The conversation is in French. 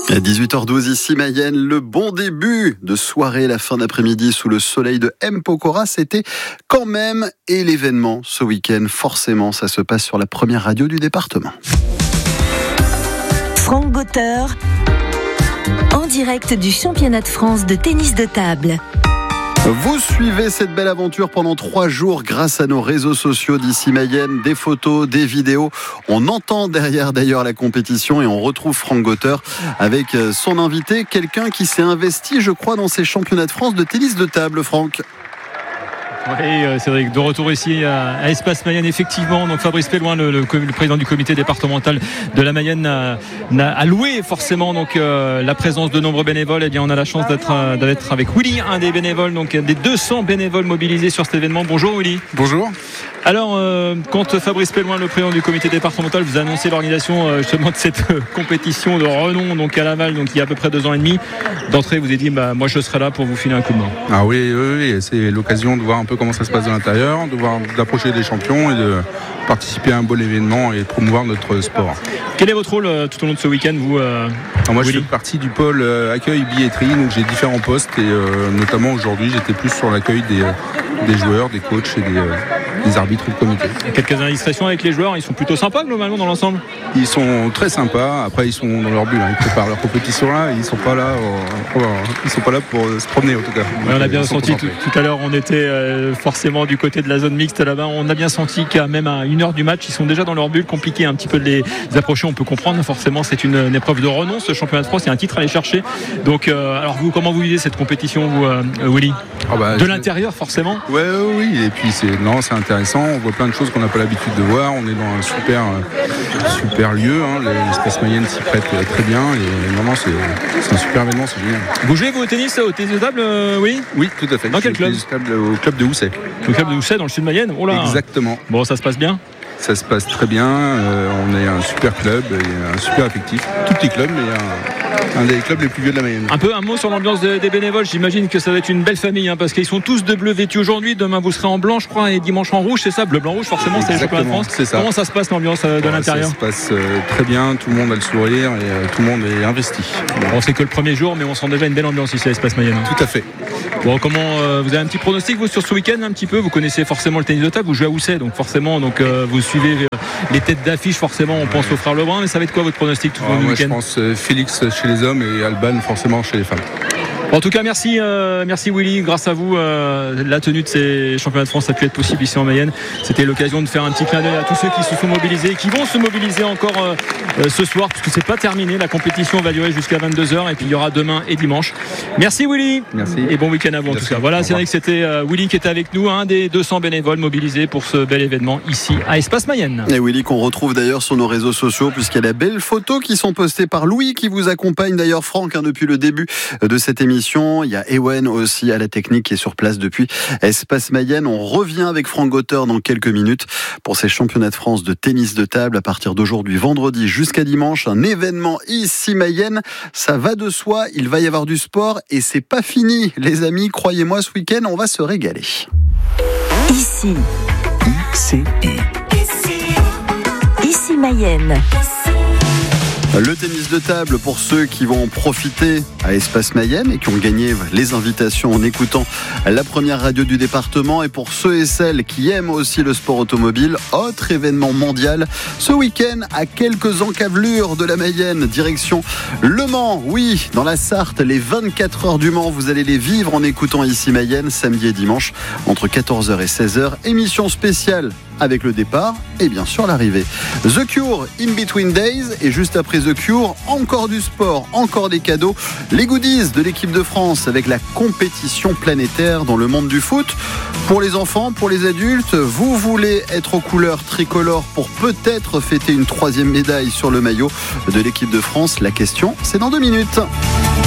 À 18h12 ici Mayenne, le bon début de soirée, la fin d'après-midi sous le soleil de M. Pokora, c'était quand même, et l'événement ce week-end, forcément, ça se passe sur la première radio du département. Franck Gauteur, en direct du championnat de France de tennis de table. Vous suivez cette belle aventure pendant 3 jours grâce à nos réseaux sociaux d'ici Mayenne, des photos, des vidéos. On entend derrière d'ailleurs la compétition et on retrouve Franck Gauteur avec son invité, quelqu'un qui s'est investi, je crois, dans ces championnats de France de tennis de table, Franck. Oui, Cédric, de retour ici à Espace Mayenne, effectivement. Donc Fabrice Pellouin, le président du comité départemental de la Mayenne, a loué forcément donc la présence de nombreux bénévoles. Eh bien, on a la chance d'être avec Willy, un des bénévoles, donc des 200 bénévoles mobilisés sur cet événement. Bonjour Willy. Bonjour. Alors, quand Fabrice Pellouin, le président du comité départemental, vous a annoncé l'organisation justement de cette compétition de renom donc à Laval, donc il y a à peu près 2 ans et demi, d'entrée vous avez dit moi je serai là pour vous filer un coup de main. Ah oui, c'est l'occasion de voir un peu comment ça se passe de l'intérieur, d'approcher des champions et de participer à un bon événement et de promouvoir notre sport. Quel est votre rôle tout au long de ce week-end, vous Moi je fais partie du pôle accueil billetterie, donc j'ai différents postes et notamment aujourd'hui j'étais plus sur l'accueil des joueurs, des coachs et des arbitres de comité. Quelques indiscrétions avec les joueurs, ils sont plutôt sympas globalement dans l'ensemble. Ils sont très sympas, après ils sont dans leur bulle, ils préparent leur compétition là, ils sont pas là pour se promener en tout cas. Ouais, on a bien senti tout à l'heure, on était forcément du côté de la zone mixte là-bas, on a bien senti qu'à même à 1h du match, ils sont déjà dans leur bulle, compliqué un petit peu de les approcher, on peut comprendre, forcément c'est une épreuve de renom, ce championnat de France, il y a un titre à aller chercher. Donc alors vous, comment vous vivez cette compétition, vous Willy? De l'intérieur forcément? Oui, et puis c'est intéressant, on voit plein de choses qu'on n'a pas l'habitude de voir, on est dans un super lieu, l'espace Mayenne s'y prête très bien et vraiment c'est un super événement, c'est génial. Vous jouez vous au tennis de table, oui? Oui, tout à fait. Dans quel club? Au club de Housset. Au club de Housset dans le sud de Mayenne? Oh là. Exactement. Bon, ça se passe bien? Ça se passe très bien, on est un super club et un super effectif, tout petit club mais un des clubs les plus vieux de la Mayenne. Un mot sur l'ambiance des bénévoles, j'imagine que ça va être une belle famille parce qu'ils sont tous de bleu vêtus aujourd'hui, demain vous serez en blanc je crois et dimanche en rouge, c'est ça, bleu blanc rouge forcément. Exactement, c'est le championnat de France. C'est ça. Comment ça se passe l'ambiance de l'intérieur? Ça se passe très bien, tout le monde a le sourire et tout le monde est investi. Bon, c'est que le premier jour mais on sent déjà une belle ambiance ici à l'Espace Mayenne. Tout à fait. Bon, comment vous avez un petit pronostic vous sur ce week-end un petit peu? Vous connaissez forcément le tennis de table, vous jouez à Housset donc forcément vous suivez les têtes d'affiche, forcément on pense aux frères Lebrun, mais ça va être quoi votre pronostic tout le week-end? Moi je pense Félix chez les hommes et Alban forcément chez les femmes. En tout cas, merci Willy. Grâce à vous, la tenue de ces championnats de France a pu être possible ici en Mayenne. C'était l'occasion de faire un petit clin d'œil à tous ceux qui se sont mobilisés et qui vont se mobiliser encore ce soir, puisque c'est pas terminé. La compétition va durer jusqu'à 22h et puis il y aura demain et dimanche. Merci Willy. Merci. Et bon week-end à vous en tout cas. Voilà, c'est vrai que c'était Willy qui était avec nous, un des 200 bénévoles mobilisés pour ce bel événement ici à Espace Mayenne. Et Willy qu'on retrouve d'ailleurs sur nos réseaux sociaux, puisqu'il y a des belles photos qui sont postées par Louis qui vous accompagne d'ailleurs Franck depuis le début de cette émission. Il y a Ewen aussi à la technique qui est sur place depuis Espace Mayenne. On revient avec Franck Gauteur dans quelques minutes pour ces championnats de France de tennis de table à partir d'aujourd'hui, vendredi jusqu'à dimanche. Un événement ici Mayenne. Ça va de soi, il va y avoir du sport et c'est pas fini les amis. Croyez-moi, ce week-end, on va se régaler. Ici Mayenne. Le tennis de table pour ceux qui vont profiter à Espace Mayenne et qui ont gagné les invitations en écoutant la première radio du département, et pour ceux et celles qui aiment aussi le sport automobile, autre événement mondial ce week-end à quelques encablures de la Mayenne, direction Le Mans. Oui, dans la Sarthe, les 24 heures du Mans, vous allez les vivre en écoutant ici Mayenne, samedi et dimanche entre 14h et 16h. Émission spéciale avec le départ et bien sûr l'arrivée. The Cure, In Between Days, et juste après The Cure, encore du sport, encore des cadeaux, les goodies de l'équipe de France avec la compétition planétaire dans le monde du foot. Pour les enfants, pour les adultes, vous voulez être aux couleurs tricolores pour peut-être fêter une 3e médaille sur le maillot de l'équipe de France? La question, c'est dans 2 minutes.